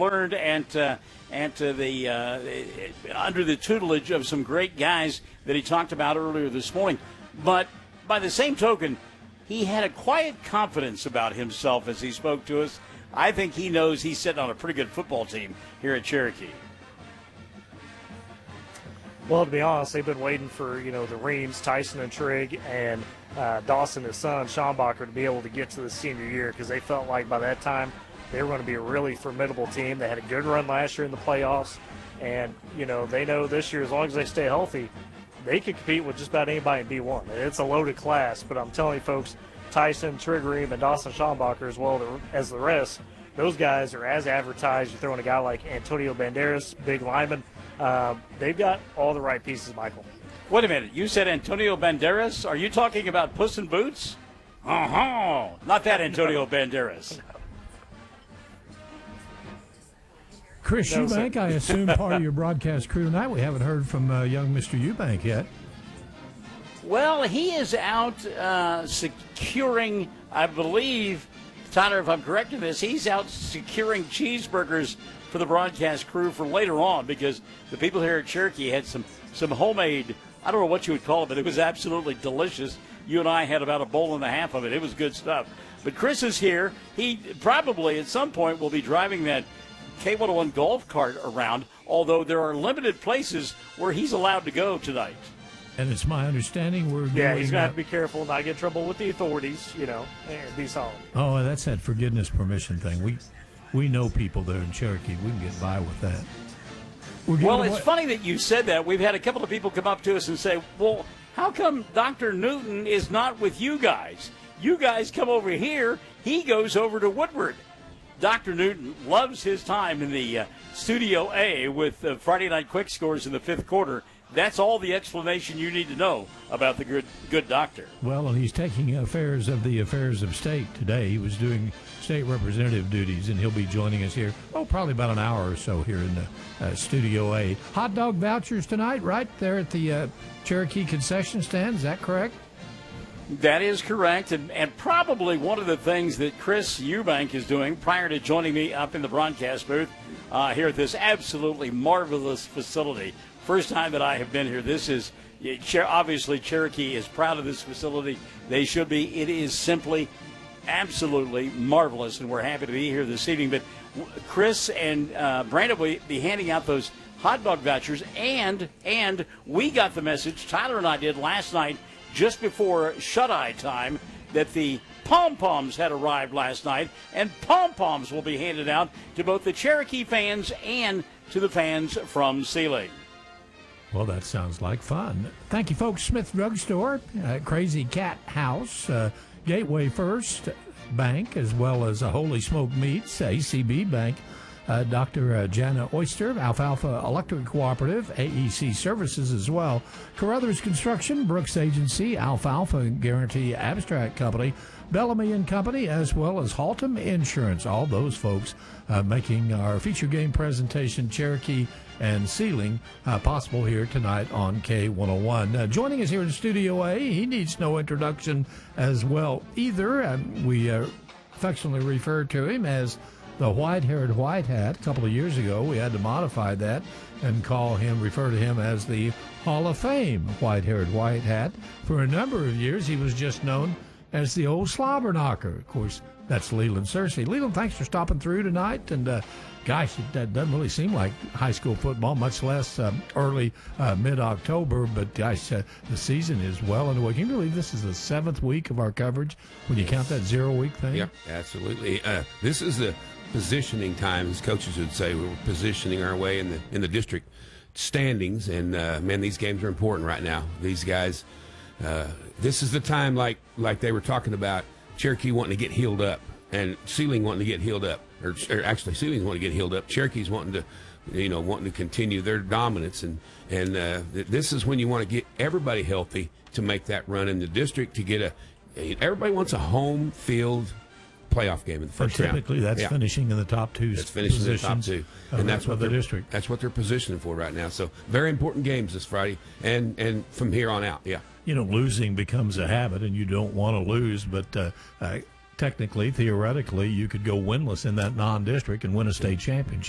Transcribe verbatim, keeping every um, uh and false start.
learned at uh, at uh, the uh, under the tutelage of some great guys that he talked about earlier this morning. But by the same token, he had a quiet confidence about himself as he spoke to us. I think he knows he's sitting on a pretty good football team here at Cherokee. Well, to be honest, they've been waiting for, you know, the Reams, Tyson and Trigg, and uh, Dawson, his son, Schombacher, to be able to get to the senior year because they felt like by that time they were going to be a really formidable team. They had a good run last year in the playoffs, and, you know, they know this year as long as they stay healthy, they can compete with just about anybody in D one. It's a loaded class, but I'm telling you, folks, Tyson, Trigg Ream, and Dawson Schombacher, as well as the rest, those guys are as advertised. You throw in a guy like Antonio Banderas, big lineman. Uh, they've got all the right pieces, Michael. Wait a minute. You said Antonio Banderas? Are you talking about Puss in Boots? Uh-huh. Not that Antonio Banderas. Chris No, Eubank, sir. I assume part of your broadcast crew tonight. We haven't heard from uh, young Mister Eubank yet. Well, he is out uh, securing, I believe, Tyler, if I'm correct in this, he's out securing cheeseburgers for the broadcast crew for later on because the people here at Cherokee had some, some homemade, I don't know what you would call it, but it was absolutely delicious. You and I had about a bowl and a half of it. It was good stuff. But Chris is here. He probably at some point will be driving that K one oh one golf cart around, although there are limited places where he's allowed to go tonight. And it's my understanding we're Yeah, going, he's going to uh, have to be careful, not get in trouble with the authorities, you know, and be solid. Oh, that's that forgiveness permission thing. We we know people there in Cherokee. We can get by with that. We're Well, giving it's away- funny that you said that. We've had a couple of people come up to us and say, well, how come Doctor Newton is not with you guys? You guys come over here. He goes over to Woodward. Doctor Newton loves his time in the uh, Studio A with uh, Friday Night Quick Scores in the fifth quarter. That's all the explanation you need to know about the good good doctor. Well, and he's taking affairs of the affairs of state today. He was doing state representative duties, and he'll be joining us here, oh, probably about an hour or so here in the uh, Studio A. Hot dog vouchers tonight, right there at the uh, Cherokee concession stand. Is that correct? That is correct, and, and probably one of the things that Chris Eubank is doing prior to joining me up in the broadcast booth uh, here at this absolutely marvelous facility. First time that I have been here. This is, obviously, Cherokee is proud of this facility. They should be. It is simply absolutely marvelous, and we're happy to be here this evening. But Chris and uh, Brandon will be handing out those hot dog vouchers, and and we got the message, Tyler and I did last night, just before shut-eye time, that the pom-poms had arrived last night, and pom-poms will be handed out to both the Cherokee fans and to the fans from Sealing. Well, that sounds like fun. Thank you, folks. Smith Drugstore, uh, Crazy Cat House, uh, Gateway First Bank, as well as uh, Holy Smoke Meats, A C B Bank, uh, Doctor Uh, Jana Oyster, Alfalfa Electric Cooperative, A E C Services as well, Carruthers Construction, Brooks Agency, Alfalfa Guarantee Abstract Company, Bellamy and Company, as well as Haltom Insurance. All those folks uh, making our feature game presentation, Cherokee and Sealing, uh, possible here tonight on K one oh one. Uh, joining us here in Studio A, he needs no introduction as well either. Um, we uh, affectionately refer to him as the white-haired white hat. A couple of years ago, we had to modify that and call him, refer to him as the Hall of Fame white-haired white hat. For a number of years, he was just known as the old slobber knocker. Of course, that's Leland Searcy. Leland, thanks for stopping through tonight. And, uh, gosh, it that doesn't really seem like high school football, much less um, early uh, mid-October. But, gosh, uh, the season is well underway. Can you believe this is the seventh week of our coverage when you count that zero-week thing? Yeah, absolutely. Uh, this is the positioning time, as coaches would say. We're positioning our way in the in the district standings. And, uh, man, these games are important right now. These guys, uh, this is the time, like like they were talking about, Cherokee wanting to get healed up and Sealing wanting to get healed up. Or, or actually, Sealing wanting to get healed up. Cherokee's wanting to, you know, wanting to continue their dominance. And, and uh, this is when you want to get everybody healthy to make that run in the district to get a – everybody wants a home field playoff game in the first But round. typically that's Yeah. finishing in the top two That's finishing in the top positions two. of, And that's of what the they're, district. That's what they're positioning for right now. So very important games this Friday and, and from here on out, yeah. You know, losing becomes a habit, and you don't want to lose, but uh, uh, technically, theoretically, you could go winless in that non-district and win a state championship.